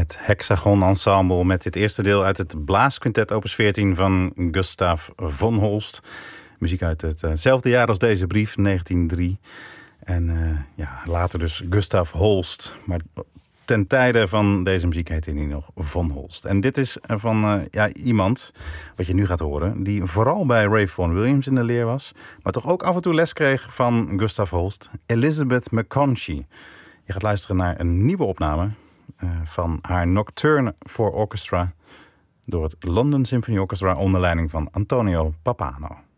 Het Hexagon Ensemble met dit eerste deel uit het Blaasquintet opus 14 van Gustav von Holst. Muziek uit hetzelfde jaar als deze brief, 1903. En later dus Gustav Holst. Maar ten tijde van deze muziek heette hij nog von Holst. En dit is van iemand, wat je nu gaat horen, die vooral bij Ray Vaughan Williams in de leer was, maar toch ook af en toe les kreeg van Gustav Holst, Elizabeth McConchie. Je gaat luisteren naar een nieuwe opname van haar Nocturne for Orchestra door het London Symphony Orchestra onder leiding van Antonio Pappano.